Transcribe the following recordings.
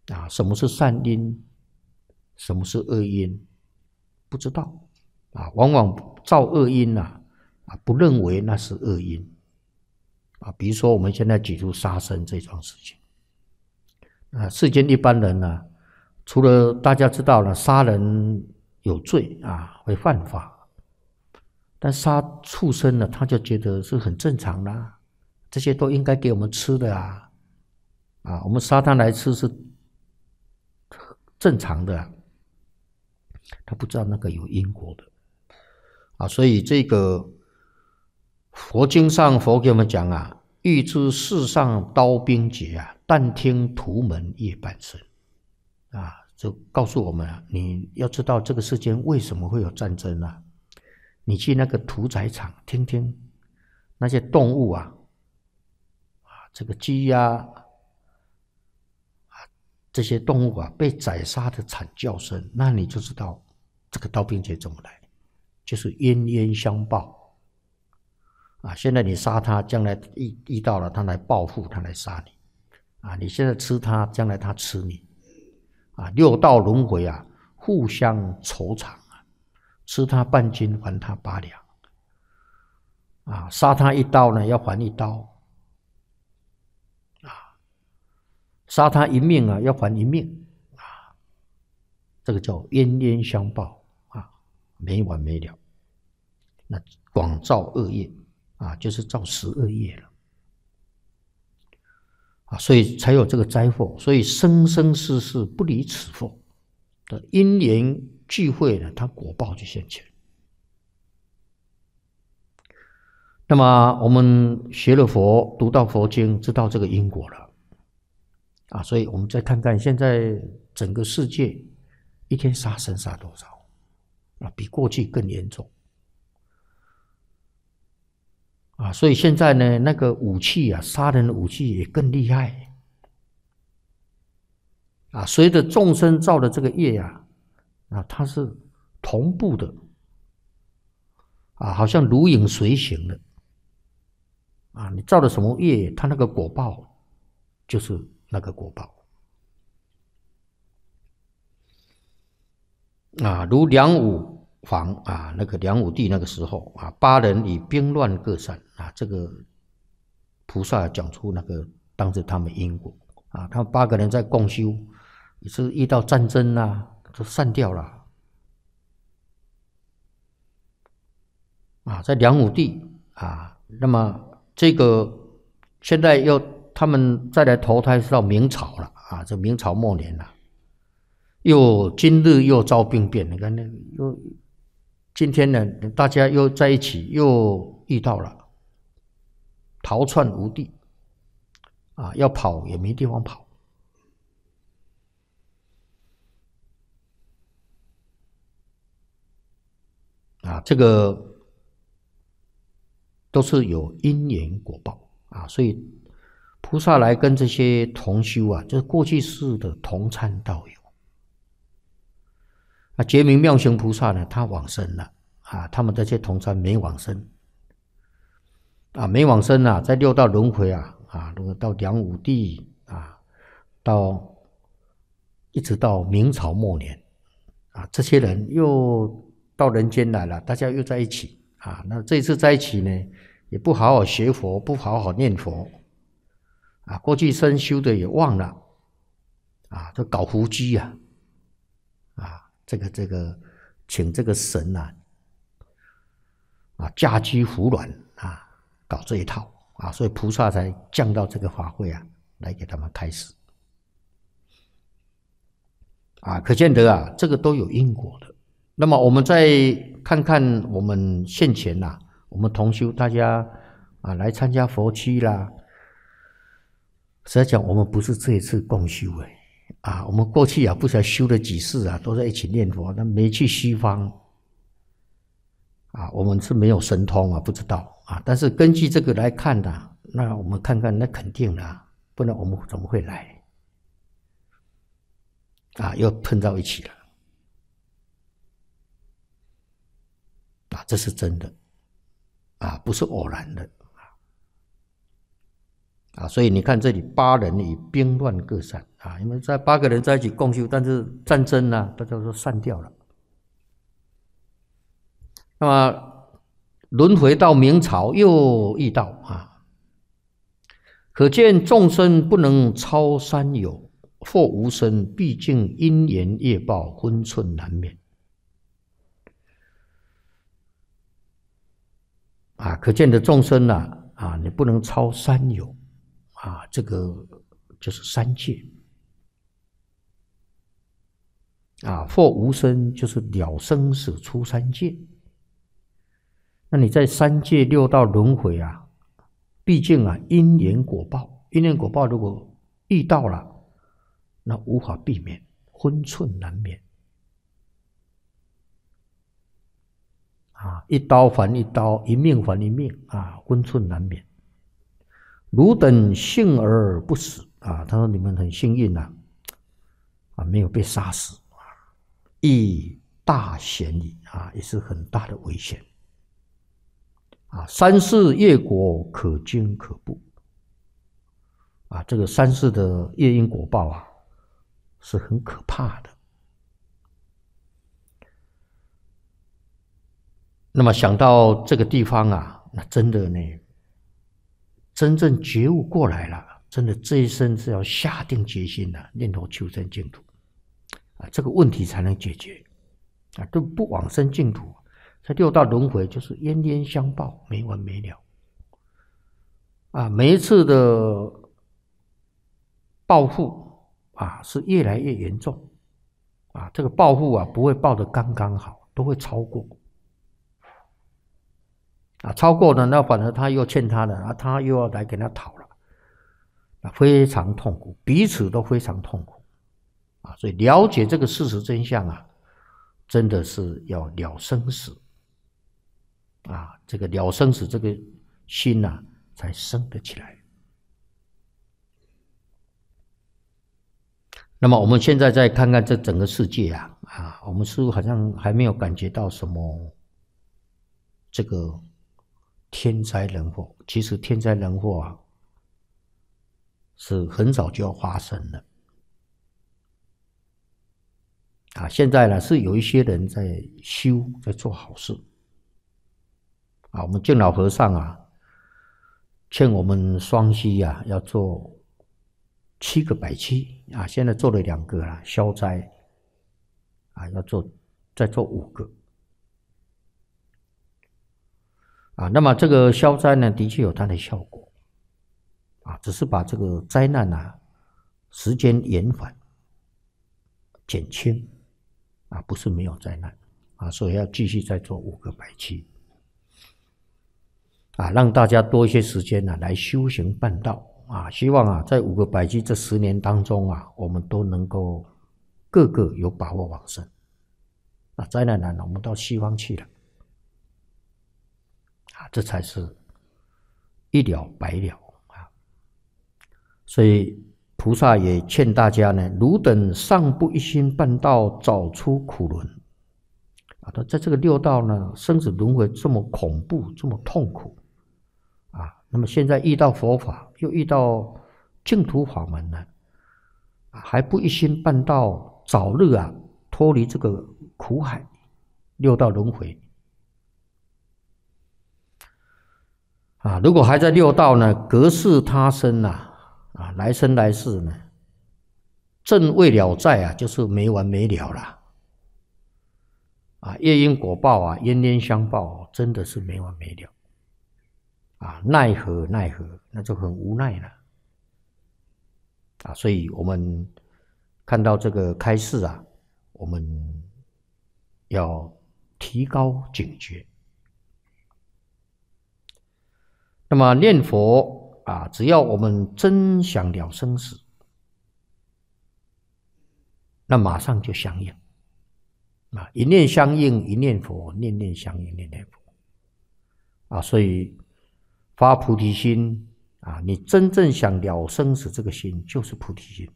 什么是善因，什么是恶因，不知道往往造恶因不认为那是恶因比如说我们现在举出杀生这桩事情世间一般人除了大家知道了杀人有罪会犯法，但杀畜生呢，他就觉得是很正常啦，这些都应该给我们吃的我们杀它来吃是正常的他不知道那个有因果的所以这个佛经上佛给我们讲欲知世上刀兵劫但听屠门夜半声就告诉我们你要知道这个世间为什么会有战争你去那个屠宰场听听那些动物这个鸡这些动物被宰杀的惨叫声，那你就知道这个刀兵劫怎么来，就是冤冤相报现在你杀他，将来遇到了他来报复，他来杀你你现在吃他，将来他吃你六道轮回互相酬偿吃他半斤还他8两杀他一刀呢要还一刀杀他一命要还一命这个叫冤冤相报没完没了。那广造恶业就是造12业了所以才有这个灾祸。所以生生世世不离此祸的因缘聚会呢，它果报就现前。那么我们学了佛，读到佛经，知道这个因果了所以我们再看看现在整个世界一天杀生杀多少比过去更严重所以现在呢那个武器杀人的武器也更厉害随着众生造的这个业它是同步的好像如影随形的你造了什么业，它那个果报就是那个果报如梁武房那个梁武帝那个时候8人以兵乱各散这个菩萨讲出那个当时他们因果他们8个人在共修，也是遇到战争就散掉了在梁武帝那么这个现在他们再来投胎是到明朝了这明朝末年了今日又遭兵变，你看今天呢大家又在一起又遇到了逃窜无地要跑也没地方跑这个都是有因缘果报所以菩萨来跟这些同修就是过去世的同参道友觉明妙行菩萨呢他往生了他们这些同参没往生没往生在六道轮回如果到梁武帝一直到明朝末年这些人又到人间来了，大家又在一起那这次在一起呢也不好好学佛，不好好念佛过去生修的也忘了就搞伏击这个请这个神驾居伏卵搞这一套所以菩萨才降到这个法会来给他们开示可见得这个都有因果的。那么我们再看看我们现前我们同修大家来参加佛七啦，实在讲我们不是这一次共修我们过去不晓得修了几世都在一起念佛，但没去西方我们是没有神通不知道但是根据这个来看那我们看看那肯定的不然我们怎么会来又碰到一起了这是真的不是偶然的所以你看这里8人以兵乱各散因为在8个人在一起共修，但是战争呢，大家都散掉了。那么轮回到明朝又遇到可见众生不能超三有，或无生，毕竟因缘业报，分寸难免。可见的众生你不能超三有这个就是三界或无生就是了生死出三界。那你在三界六道轮回毕竟因缘果报，因缘果报如果遇到了，那无法避免，分寸难免一刀还一刀，一命还一命分寸难免。汝等幸而不死他说你们很幸运没有被杀死亦大险矣也是很大的危险三世业果可惊可怖这个三世的业因果报是很可怕的。那么想到这个地方那真的呢，真正觉悟过来了，真的这一生是要下定决心念头求生净土这个问题才能解决都不往生净土，在六道轮回就是冤冤相报，没完没了每一次的报复是越来越严重这个报复不会报得刚刚好，都会超过超过了，那反而他又欠他的他又要来给他讨了非常痛苦，彼此都非常痛苦所以了解这个事实真相真的是要了生死这个了生死这个心才生得起来。那么我们现在再看看这整个世界我们似乎好像还没有感觉到什么这个天灾人祸，其实天灾人祸是很早就要发生的现在呢是有一些人在修，在做好事我们敬老和尚劝我们双溪要做7个百七现在做了2个了，消灾要再做5个那么这个消灾呢，的确有它的效果只是把这个灾难时间延缓减轻不是没有灾难所以要继续再做5个百七让大家多一些时间来修行办道希望在5个百七这10年当中我们都能够个个有把握往生灾难来了，我们到西方去了这才是一了百了所以菩萨也劝大家呢，汝等尚不一心办道，早出苦轮在这个六道呢，生死轮回这么恐怖，这么痛苦那么现在遇到佛法，又遇到净土法门呢还不一心办道，早日脱离这个苦海六道轮回如果还在六道呢，隔世他生来生来世呢，正未了债就是没完没了了业因果报冤冤相报，真的是没完没了奈何奈何，那就很无奈了所以我们看到这个开示我们要提高警觉。那么念佛只要我们真想了生死，那马上就相应一念相应一念佛，念念相应念念佛所以发菩提心你真正想了生死，这个心就是菩提心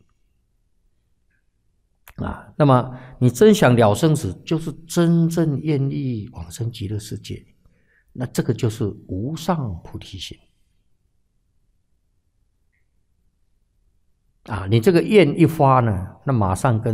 那么你真想了生死，就是真正愿意往生极乐世界，那这个就是无上菩提心啊，你这个愿一发呢，那马上跟